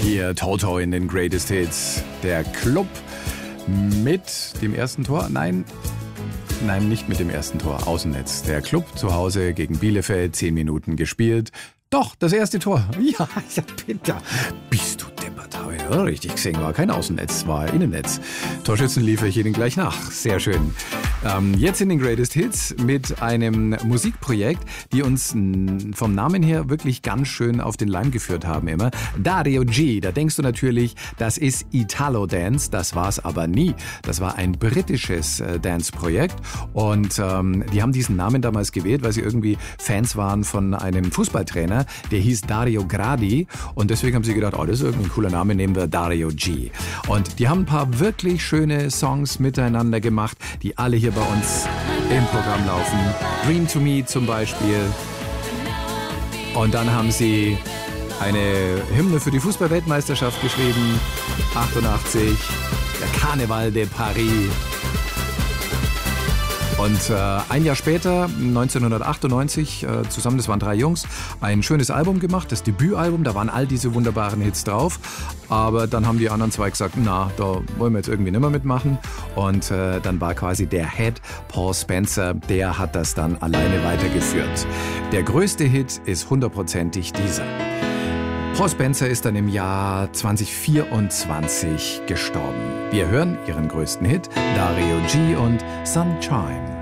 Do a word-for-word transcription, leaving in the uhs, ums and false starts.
Hier Toto in den Greatest Hits. Der Club mit dem ersten Tor? Nein, nein, nicht mit dem ersten Tor. Außennetz. Der Club zu Hause gegen Bielefeld. Zehn Minuten gespielt. Doch, das erste Tor. Ja, ja, bitte. Bist du deppert? Habe ich ja richtig gesehen. War kein Außennetz, war Innennetz. Torschützen liefere ich Ihnen gleich nach. Sehr schön. Ähm, jetzt in den Greatest Hits mit einem Musikprojekt, die uns vom Namen her wirklich ganz schön auf den Leim geführt haben immer. Dario G. Da denkst du natürlich, das ist Italo Dance. Das war es aber nie. Das war ein britisches äh, Dance-Projekt. Und ähm, die haben diesen Namen damals gewählt, weil sie irgendwie Fans waren von einem Fußballtrainer. Der hieß Dario Gradi und deswegen haben sie gedacht, oh, das ist irgendwie ein cooler Name, nehmen wir Dario G. Und die haben ein paar wirklich schöne Songs miteinander gemacht, die alle hier bei uns im Programm laufen. Dream to Me zum Beispiel. Und dann haben sie eine Hymne für die Fußball-Weltmeisterschaft geschrieben, achtundachtzig, der Carnaval de Paris. Und äh, ein Jahr später, neunzehnhundertachtundneunzig, äh, zusammen, das waren drei Jungs, ein schönes Album gemacht, das Debütalbum, da waren all diese wunderbaren Hits drauf. Aber dann haben die anderen zwei gesagt, na, da wollen wir jetzt irgendwie nicht mehr mitmachen. Und äh, dann war quasi der Head, Paul Spencer, der hat das dann alleine weitergeführt. Der größte Hit ist hundertprozentig dieser. Paul Spencer ist dann im Jahr zweitausendvierundzwanzig gestorben. Wir hören ihren größten Hit, Dario G. und Sunshine.